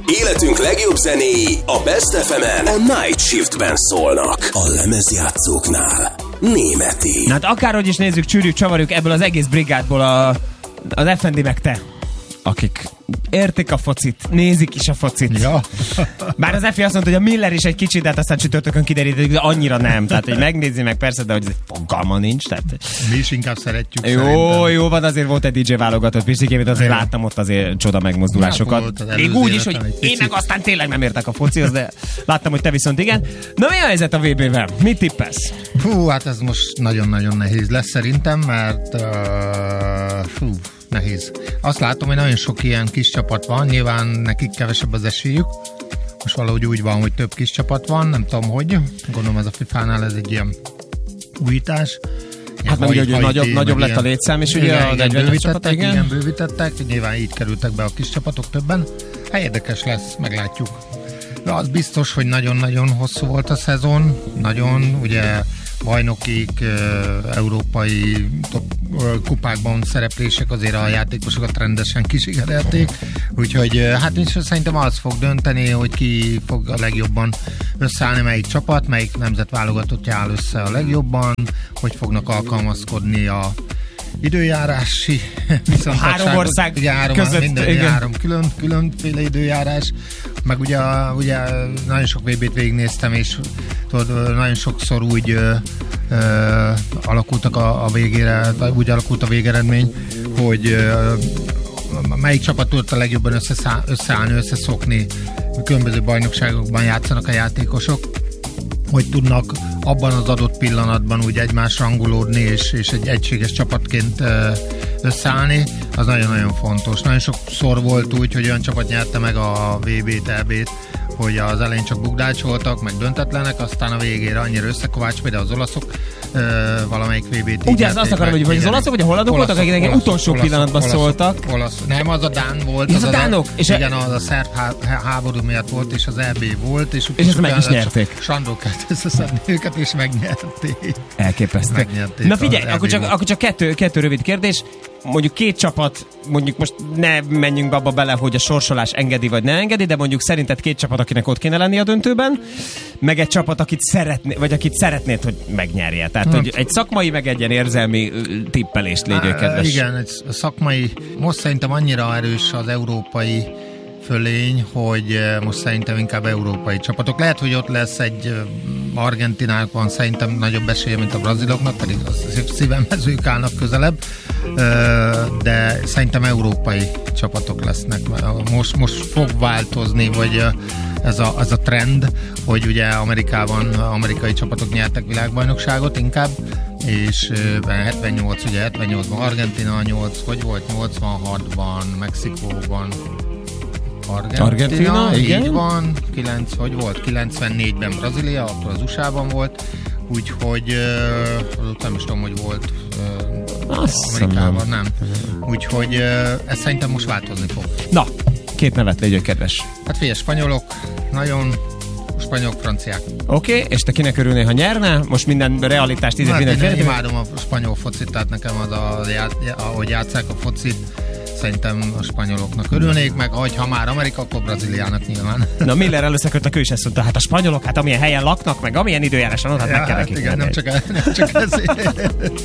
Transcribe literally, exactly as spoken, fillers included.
Életünk legjobb zenéi a Best ef emen a Night Shiftben szólnak. A lemezjátszóknál Németi. Hát akárhogy is nézzük, csűrjük, csavarjuk ebből az egész brigádból a, az ef en dé meg te, akik értik a focit, nézik is a focit. Ja. Bár az Efi azt mondta, hogy a Miller is egy kicsit, de hát aztán csütörtökön kiderítettük, de annyira nem. Tehát, hogy megnézi meg persze, de hogy fogalma nincs. Tehát... Mi is inkább szeretjük. Jó, szerintem. jó van, azért volt egy dé dzsé válogatott Pistikémét, azért jó. Láttam ott azért csoda megmozdulásokat. Még úgy is, hogy én meg aztán tényleg nem értek a focihoz, de láttam, hogy te viszont igen. Na mi a helyzet a vé bével? Mit tippelsz? Hú, hát ez most nagyon-nagyon nehéz lesz szerintem, mert uh, fú, nehéz. Azt látom, hogy nagyon sok ilyen kis csapat van, nyilván nekik kevesebb az esélyük. Most valahogy úgy van, hogy több kis csapat van, nem tudom hogy. Gondolom ez a fifánál ez egy ilyen újítás. Hát meg ugye, hogy nagyobb, nagyobb lett a létszám, és ugye a negyvenes csapat, igen. Igen, bővítettek, nyilván így kerültek be a kis csapatok többen. Hát érdekes lesz, meglátjuk. De az biztos, hogy nagyon-nagyon hosszú volt a szezon, nagyon, ugye bajnokik, európai top, kupákban szereplések azért a játékosokat rendesen kisikerelték, úgyhogy hát is szerintem az fog dönteni, hogy ki fog a legjobban összeállni, melyik csapat, melyik nemzetválogatottja áll össze a legjobban, hogy fognak alkalmazkodni a időjárási a három ország ugye három, között, minden, igen. három külön, különféle időjárás, meg ugye, ugye nagyon sok vé bét végignéztem, és tudod, nagyon sokszor úgy ö, ö, alakultak a, a végére, úgy alakult a végeredmény, hogy ö, melyik csapat tudott a legjobban összeszáll, összeállni, összeszokni, különböző bajnokságokban játszanak a játékosok, hogy tudnak abban az adott pillanatban úgy egymásra hangolódni, és, és egy egységes csapatként összeállni, az nagyon-nagyon fontos. Nagyon sokszor volt úgy, hogy olyan csapat nyerte meg a vé bét, é bét, hogy az elején csak bukdácsoltak, meg döntetlenek, aztán a végére annyira összekovács, például az olaszok ö, valamelyik vé bét. Ugye az azt akarom, hogy vagy az olaszok, vagy a hollandok voltak, akik olaszok, utolsó olaszok, pillanatban olaszok, szóltak. Olaszok. Nem, az a dán volt. Az, az a dánok? És igen, az a szerb háború miatt volt, és az é bé volt. És, és ezt meg is nyerték. Sándor kellett összeszedni őket, és megnyerték. Elképesztő. Megnyerték. Na figyelj, akkor csak, akkor csak kettő, kettő rövid kérdés. Mondjuk két csapat, mondjuk most ne menjünk be abba bele, hogy a sorsolás engedi vagy ne engedi, de mondjuk szerinted két csapat, akinek ott kéne lenni a döntőben, meg egy csapat, akit szeretné, vagy akit szeretnéd, hogy megnyerje. Tehát, hmm. hogy egy szakmai, meg egy ilyen érzelmi tippelést légy kedves. Igen, egy szakmai, most szerintem annyira erős az európai fölény, hogy most szerintem inkább európai csapatok. Lehet, hogy ott lesz egy Argentinának van szerintem nagyobb esélye, mint a braziloknak, pedig az szívemhez ők állnak közelebb, de szerintem európai csapatok lesznek. Most, most fog változni, vagy ez a, ez a trend, hogy ugye Amerikában amerikai csapatok nyertek világbajnokságot inkább, és hetvennyolc, ugye hetvennyolcban Argentina, nyolc, hogy volt nyolcvanhatban, Mexikóban Argentina, Argentina így igen. Van, kilenc, hogy volt, kilencvennégyben Brazília, akkor az u es á-ban volt, úgyhogy uh, nem is tudom, hogy volt uh, Amerikában, nem. Úgyhogy uh, ez szerintem most változni fog. Na, két nevet légy kedves. Hát figyelj, spanyolok, nagyon spanyolok, franciák. Oké, okay, és te kinek örülnél, ha nyerne? Most minden realitást tízet hát minden én imádom a spanyol focit, tehát nekem az, a, ahogy játsszák a focit, szerintem a spanyoloknak örülnék, meg hogy ha már Amerika, akkor Brazíliának nyilván. Na Miller előszakörtök, ő is ezt mondta, hát a spanyolok, hát amilyen helyen laknak, meg amilyen időjáráson ott, hát ja, meg kell hát nekik. Igen, nem csak, nem csak ez.